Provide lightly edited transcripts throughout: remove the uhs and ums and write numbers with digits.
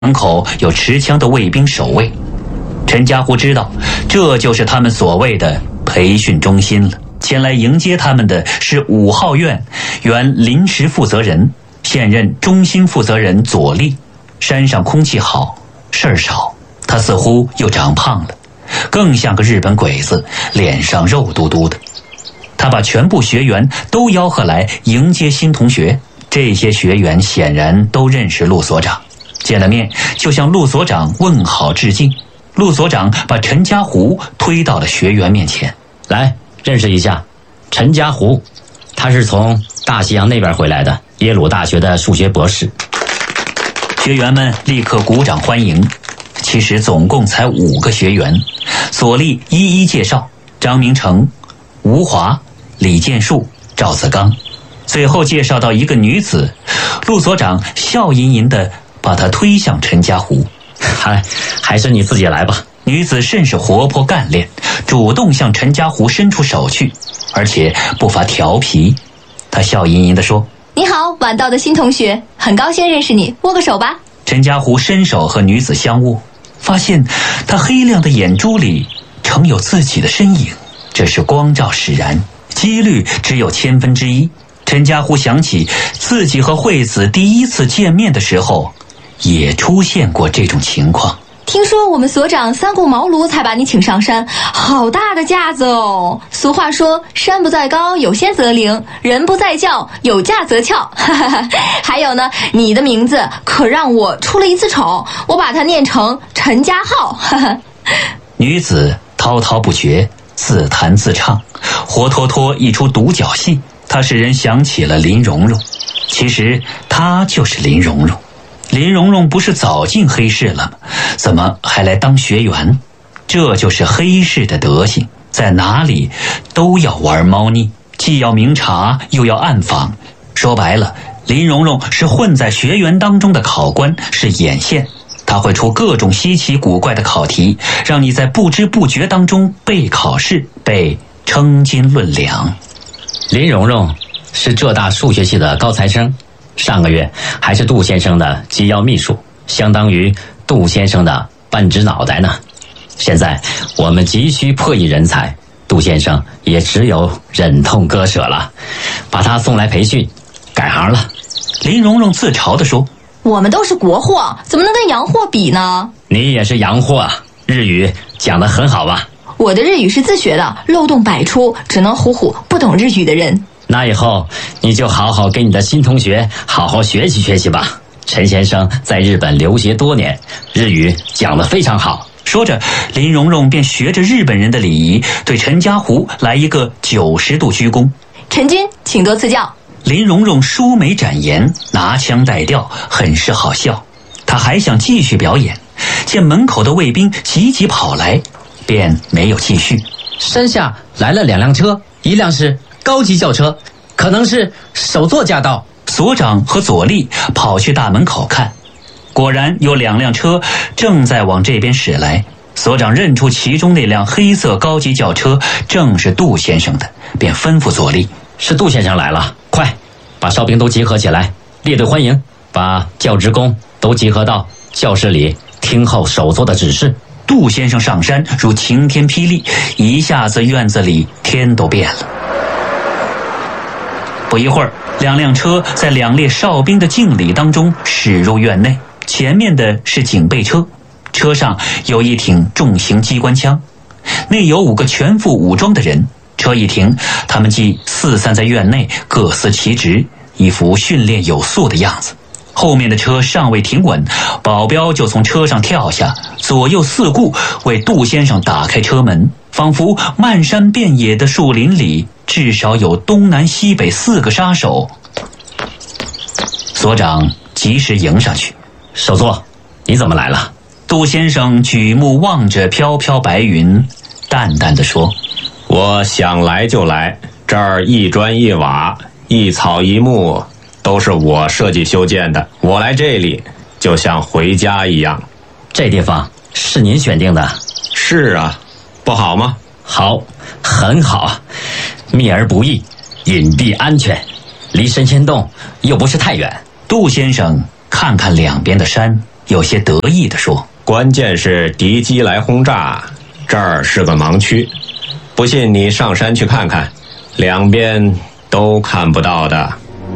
门口有持枪的卫兵守卫。陈家湖知道，这就是他们所谓的培训中心了。前来迎接他们的是5号院原临时负责人，现任中心负责人左立。山上空气好，事儿少，他似乎又长胖了，更像个日本鬼子，脸上肉嘟嘟的。他把全部学员都吆喝来迎接新同学，这些学员显然都认识陆所长，见了面就向陆所长问好致敬。陆所长把陈家湖推到了学员面前， 来认识一下，陈家湖，他是从大西洋那边回来的，耶鲁大学的数学博士。 学员们立刻鼓掌欢迎。其实总共才5个学员，左立一一介绍：张明成、吴华、李建树、赵子刚。最后介绍到一个女子，陆所长笑吟吟地把她推向陈家湖。 还是你自己来吧。 女子甚是活泼干练，主动向陈家湖伸出手去，而且不乏调皮。她笑吟吟地说： 你好，晚到的新同学，很高兴认识你，握个手吧。 陈家湖伸手和女子相握，发现她黑亮的眼珠里盛有自己的身影，这是光照使然，几率只有1/1000。陈家湖想起自己和惠子第一次见面的时候也出现过这种情况。 听说我们所长3顾茅庐才把你请上山，好大的架子哦。俗话说，山不在高，有仙则灵；人不在轿，有驾则翘。还有呢，你的名字可让我出了一次丑，我把它念成陈家浩。 女子滔滔不绝，自弹自唱，活脱脱一出独角戏。她使人想起了林蓉蓉，其实她就是林蓉蓉。林蓉蓉不是早进黑市了吗？怎么还来当学员？这就是黑市的德行，在哪里都要玩猫腻，既要明察又要暗访。说白了，林蓉蓉是混在学员当中的考官，是眼线。她会出各种稀奇古怪的考题，让你在不知不觉当中被考试，被称斤论两。 林蓉蓉是浙大数学系的高材生，上个月还是杜先生的机要秘书，相当于杜先生的半只脑袋呢。现在我们急需破译人才，杜先生也只有忍痛割舍了，把他送来培训，改行了。 林蓉蓉自嘲地说： 我们都是国货，怎么能跟洋货比呢？ 你也是洋货，日语讲得很好吧？ 我的日语是自学的，漏洞百出，只能唬唬不懂日语的人。 那以后你就好好跟你的新同学好好学习学习吧。陈先生在日本留学多年，日语讲得非常好。 说着，林蓉蓉便学着日本人的礼仪，对陈家湖来一个90度鞠躬。 陈君，请多赐教。 林蓉蓉舒眉展颜，拿腔带调，很是好笑。她还想继续表演，见门口的卫兵急急跑来，便没有继续。 山下来了2辆车，一辆是高级轿车，可能是首座驾到。 所长和左立跑去大门口看，果然有2辆车正在往这边驶来。所长认出其中那辆黑色高级轿车正是杜先生的，便吩咐左立： 是杜先生来了，快把哨兵都集合起来，列队欢迎，把教职工都集合到教室里，听候首座的指示。 杜先生上山如晴天霹雳，一下子院子里天都变了。不一会儿，2辆车在2列哨兵的敬礼当中驶入院内，前面的是警备车，车上有一挺重型机关枪，内有5个全副武装的人。车一停，他们即四散在院内，各司其职，一副训练有素的样子。后面的车尚未停稳，保镖就从车上跳下，左右四顾，为杜先生打开车门。仿佛漫山遍野的树林里至少有东南西北4个杀手。所长及时迎上去： 首座，你怎么来了？ 杜先生举目望着飘飘白云，淡淡地说： 我想来就来，这儿一砖一瓦，一草一木，都是我设计修建的。我来这里就像回家一样。 这地方是您选定的？ 是啊，不好吗？ 好，很好，密而不易，隐蔽安全，离神仙洞又不是太远。 杜先生看看两边的山， 有些得意地说：“ 关键是敌机来轰炸，这儿是个盲区，不信你上山去看看，两边都看不到的。”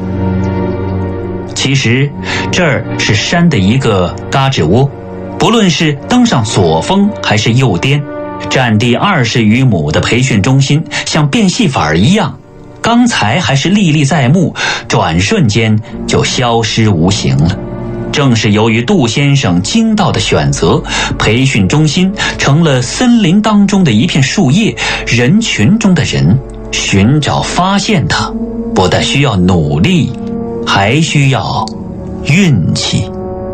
其实这儿是山的一个嘎吱窝，不论是登上左峰还是右巅，占地20余亩的培训中心像变戏法一样，刚才还是历历在目，转瞬间就消失无形了。正是由于杜先生精到的选择，培训中心成了森林当中的一片树叶，人群中的人寻找发现它，不但需要努力，还需要运气。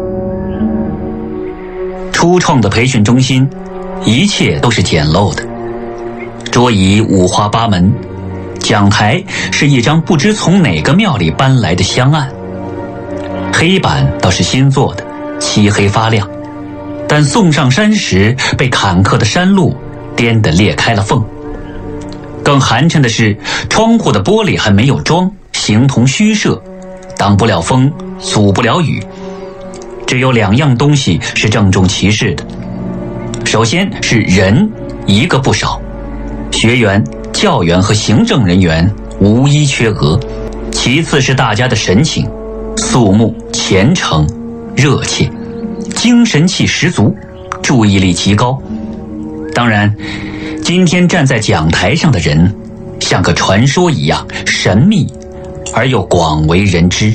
初创的培训中心，一切都是简陋的，桌椅五花八门，讲台是一张不知从哪个庙里搬来的香案，黑板倒是新做的，漆黑发亮，但送上山时被坎坷的山路颠得裂开了缝。更寒碜的是，窗户的玻璃还没有装，形同虚设，挡不了风，阻不了雨。只有2样东西是郑重其事的，首先是人一个不少，学员、教员和行政人员无一缺额，其次是大家的神情，肃穆、虔诚、热切，精神气十足，注意力极高。当然，今天站在讲台上的人像个传说一样神秘而又广为人知。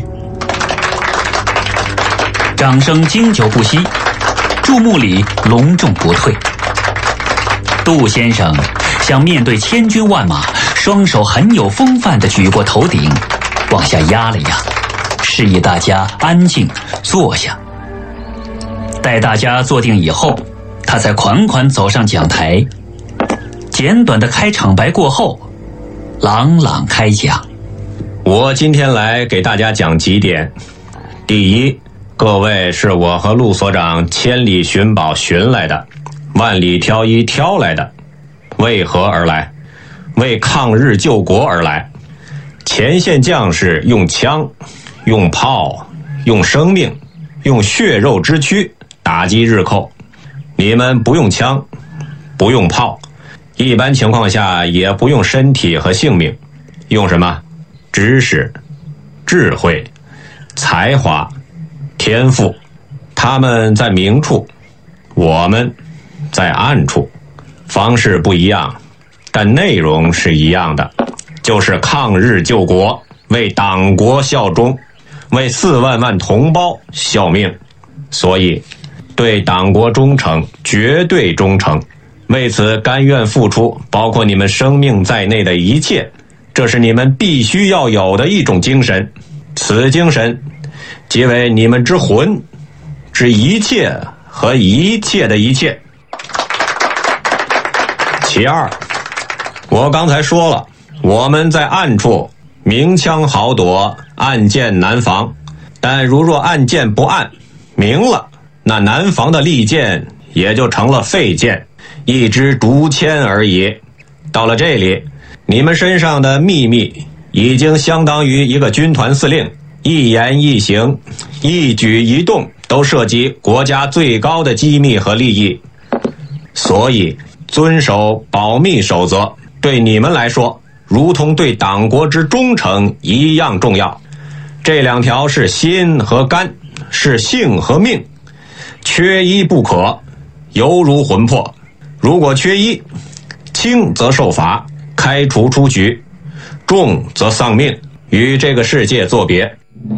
掌声经久不息，注目礼隆重不退。杜先生像面对千军万马，双手很有风范地举过头顶，往下压了压，示意大家安静坐下。待大家坐定以后，他才款款走上讲台。简短的开场白过后，朗朗开讲。 我今天来给大家讲几点。第一，各位是我和陆所长千里寻宝寻来的，万里挑一挑来的。为何而来？为抗日救国而来。前线将士用枪、用炮、用生命、用血肉之躯打击日寇，你们不用枪，不用炮，一般情况下也不用身体和性命，用什么？知识、智慧、才华、天赋。他们在明处，我们在暗处，方式不一样，但内容是一样的，就是抗日救国，为党国效忠，为4万万同胞效命。所以对党国忠诚，绝对忠诚，为此甘愿付出包括你们生命在内的一切，这是你们必须要有的一种精神。此精神即为你们之魂，之一切和一切的一切。其二，我刚才说了，我们在暗处，明枪好躲，暗箭难防，但如若暗箭不暗，明了，那难防的利箭也就成了废箭，一支竹签而已。到了这里，你们身上的秘密已经相当于一个军团司令，一言一行、一举一动都涉及国家最高的机密和利益，所以遵守保密守则对你们来说如同对党国之忠诚一样重要。这2条是心和肝，是性和命，缺一不可，犹如魂魄。如果缺一，轻则受罚，开除出局，重则丧命，与这个世界作别。